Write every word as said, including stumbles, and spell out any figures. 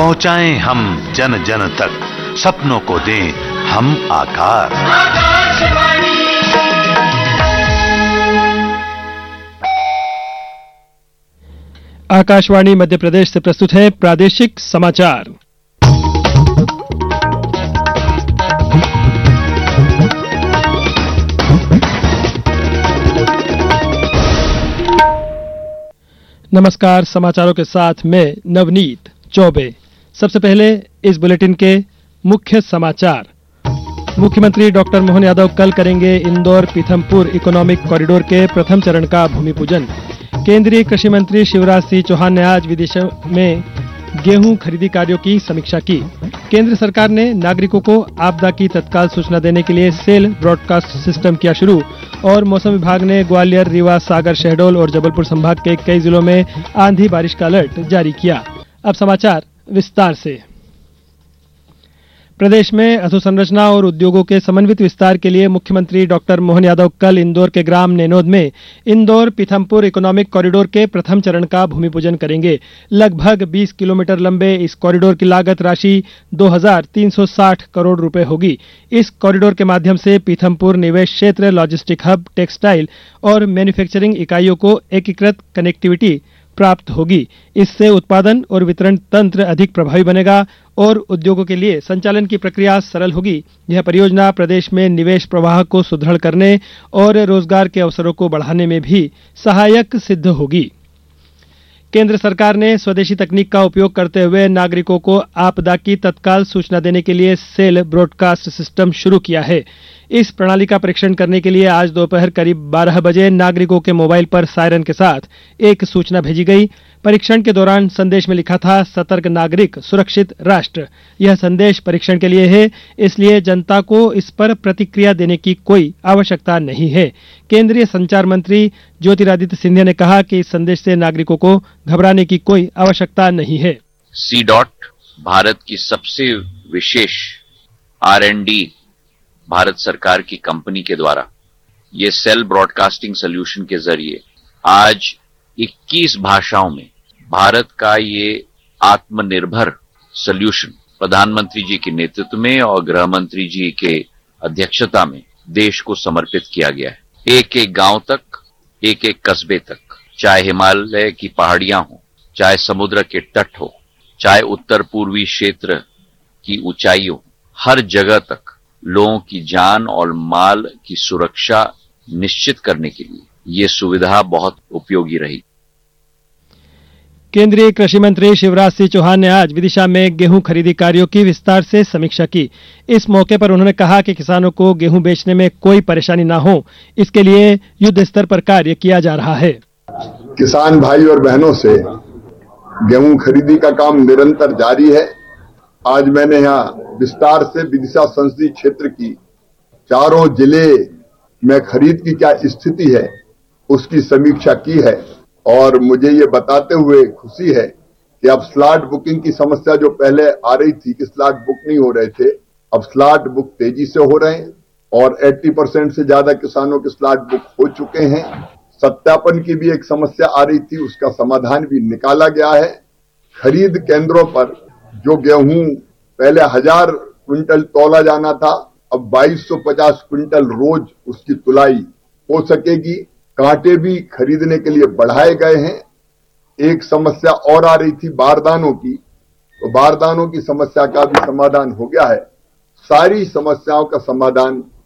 पहुंचाएं हम जन जन तक, सपनों को दें हम आकार। आकाशवाणी मध्य प्रदेश से प्रस्तुत है प्रादेशिक समाचार। नमस्कार, समाचारों के साथ मैं नवनीत चौबे। सबसे पहले इस बुलेटिन के मुख्य समाचार। मुख्यमंत्री डॉक्टर मोहन यादव कल करेंगे इंदौर पीथमपुर इकोनॉमिक कॉरिडोर के प्रथम चरण का भूमि पूजन। केंद्रीय कृषि मंत्री शिवराज सिंह चौहान ने आज विदेशों में गेहूं खरीदी कार्यों की समीक्षा की। केंद्र सरकार ने नागरिकों को आपदा की तत्काल सूचना देने के लिए सेल ब्रॉडकास्ट सिस्टम किया शुरू और मौसम विभाग ने ग्वालियर, रीवा, सागर, शहडोल और जबलपुर संभाग के कई जिलों में आंधी बारिश का अलर्ट जारी किया। अब समाचार विस्तार से। प्रदेश में अधोसंरचना और उद्योगों के समन्वित विस्तार के लिए मुख्यमंत्री डॉक्टर मोहन यादव कल इंदौर के ग्राम नेनोद में इंदौर पीथमपुर इकोनॉमिक कॉरिडोर के प्रथम चरण का भूमि पूजन करेंगे। लगभग बीस किलोमीटर लंबे इस कॉरिडोर की लागत राशि दो हज़ार तीन सौ साठ करोड़ रुपए होगी। इस कॉरिडोर के माध्यम से पीथमपुर निवेश क्षेत्र, लॉजिस्टिक हब, टेक्सटाइल और मैन्युफैक्चरिंग इकाइयों को एकीकृत कनेक्टिविटी प्राप्त होगी। इससे उत्पादन और वितरण तंत्र अधिक प्रभावी बनेगा और उद्योगों के लिए संचालन की प्रक्रिया सरल होगी। यह परियोजना प्रदेश में निवेश प्रवाह को सुदृढ़ करने और रोजगार के अवसरों को बढ़ाने में भी सहायक सिद्ध होगी। केंद्र सरकार ने स्वदेशी तकनीक का उपयोग करते हुए नागरिकों को आपदा की तत्काल सूचना देने के लिए सेल ब्रॉडकास्ट सिस्टम शुरू किया है। इस प्रणाली का परीक्षण करने के लिए आज दोपहर करीब बारह बजे नागरिकों के मोबाइल पर सायरन के साथ एक सूचना भेजी गई। परीक्षण के दौरान संदेश में लिखा था, सतर्क नागरिक सुरक्षित राष्ट्र। यह संदेश परीक्षण के लिए है, इसलिए जनता को इस पर प्रतिक्रिया देने की कोई आवश्यकता नहीं है। केंद्रीय संचार मंत्री ज्योतिरादित्य सिंधिया ने कहा कि इस संदेश से नागरिकों को घबराने की कोई आवश्यकता नहीं है। सी डॉट भारत की सबसे विशेष आर एंड डी भारत सरकार की कंपनी के द्वारा ये सेल ब्रॉडकास्टिंग सोल्यूशन के जरिए आज इक्कीस भाषाओं में भारत का ये आत्मनिर्भर सोल्यूशन प्रधानमंत्री जी के नेतृत्व में और गृह मंत्री जी के अध्यक्षता में देश को समर्पित किया गया है। एक एक गांव तक, एक एक कस्बे तक, चाहे हिमालय की पहाड़ियां हो, चाहे समुद्र के तट हो, चाहे उत्तर पूर्वी क्षेत्र की ऊंचाई हो, हर जगह तक लोगों की जान और माल की सुरक्षा निश्चित करने के लिए ये सुविधा बहुत उपयोगी रही। केंद्रीय कृषि मंत्री शिवराज सिंह चौहान ने आज विदिशा में गेहूं खरीदी कार्यों की विस्तार से समीक्षा की। इस मौके पर उन्होंने कहा कि किसानों को गेहूं बेचने में कोई परेशानी न हो, इसके लिए युद्ध स्तर पर कार्य किया जा रहा है। किसान भाई और बहनों से गेहूं खरीदी का काम निरंतर जारी है। आज मैंने यहाँ विस्तार से विदिशा संसदीय क्षेत्र की चारों जिले में खरीद की क्या स्थिति है उसकी समीक्षा की है और मुझे ये बताते हुए खुशी है कि अब स्लॉट बुकिंग की समस्या जो पहले आ रही थी कि स्लॉट बुक नहीं हो रहे थे, अब स्लॉट बुक तेजी से हो रहे हैं और अस्सी परसेंट से ज्यादा किसानों के स्लॉट बुक हो चुके हैं। सत्यापन की भी एक समस्या आ रही थी, उसका समाधान भी निकाला गया है। खरीद केंद्रों पर जो गेहूं पहले हजार क्विंटल तौला जाना था, अब बाईस सौ पचास क्विंटल रोज उसकी तुलाई हो सकेगी। कांटे भी खरीदने के लिए बढ़ाए गए हैं। एक समस्या और आ रही थी बारदानों की, तो बारदानों की समस्या का भी समाधान हो गया है। सारी समस्याओं का समाधान